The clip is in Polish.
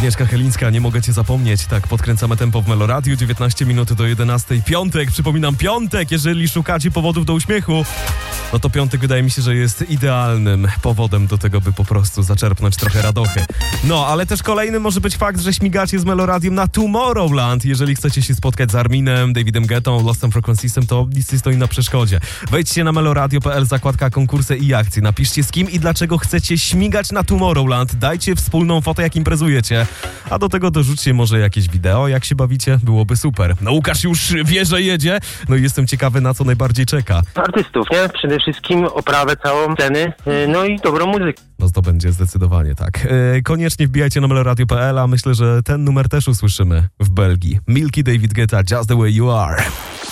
Agnieszka Chylińska, nie mogę cię zapomnieć. Tak, podkręcamy tempo w Meloradiu, 19 minut do 11. Piątek, przypominam, piątek, jeżeli szukacie powodów do uśmiechu, no to piątek wydaje mi się, że jest idealnym powodem do tego, by po prostu zaczerpnąć trochę radochy. No, ale też kolejny może być fakt, że śmigacie z Meloradiem na Tomorrowland. Jeżeli chcecie się spotkać z Arminem, Davidem Guettą, Lost Frequencysem, to nic nie stoi na przeszkodzie. Wejdźcie na meloradio.pl, zakładka konkursy i akcje. Napiszcie, z kim i dlaczego chcecie śmigać na Tomorrowland. Dajcie wspólną fotę, jak imprezujecie. A do tego dorzućcie może jakieś wideo, jak się bawicie. Byłoby super. No, Łukasz już wie, że jedzie. No i jestem ciekawy, na co najbardziej czeka. Artystów, nie? Przede wszystkim oprawę całą, sceny, no i dobrą muzykę. No to będzie zdecydowanie tak. Koniecznie wbijajcie na meloradio.pl, a myślę, że ten numer też usłyszymy w Belgii. Milky, David Guetta, Just the Way You Are.